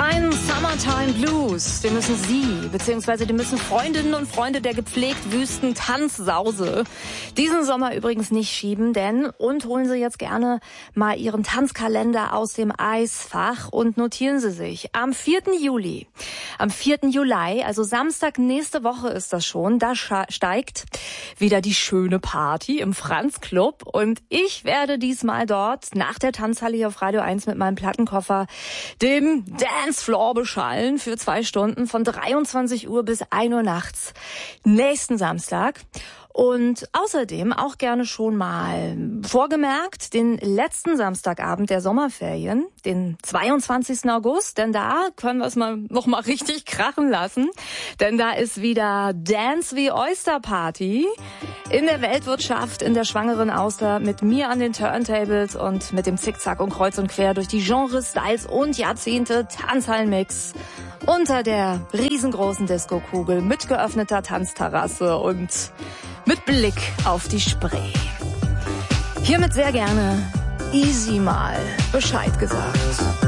kleinen Summertime Blues, den müssen Sie, beziehungsweise den müssen Freundinnen und Freunde der gepflegt wüsten Tanzsause diesen Sommer übrigens nicht schieben, und holen Sie jetzt gerne mal Ihren Tanzkalender aus dem Eisfach und notieren Sie sich. Am 4. Juli, also Samstag nächste Woche ist das schon, da steigt wieder die schöne Party im Franz Club und ich werde diesmal dort nach der Tanzhalle hier auf Radio 1 mit meinem Plattenkoffer dem Dancefloor beschallen für 2 Stunden von 23 Uhr bis 1 Uhr nachts nächsten Samstag. Und außerdem auch gerne schon mal vorgemerkt den letzten Samstagabend der Sommerferien, den 22. August, denn da können wir es noch mal richtig krachen lassen, denn da ist wieder Dance wie Oyster Party in der Weltwirtschaft, in der schwangeren Auster mit mir an den Turntables und mit dem Zickzack und Kreuz und Quer durch die Genres, Styles und Jahrzehnte Tanzhallenmix unter der riesengroßen Disco-Kugel mit geöffneter Tanzterrasse und mit Blick auf die Spree. Hiermit sehr gerne Easy mal Bescheid gesagt.